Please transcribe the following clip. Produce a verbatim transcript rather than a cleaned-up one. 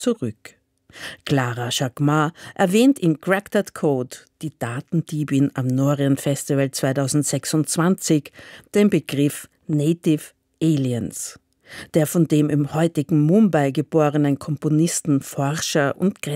zurück. Clara Jacquemin erwähnt in Crack That Code, die Datendiebin am Norian Festival zweitausendsechsundzwanzig, den Begriff Native Aliens, der von dem im heutigen Mumbai geborenen Komponisten, Forscher und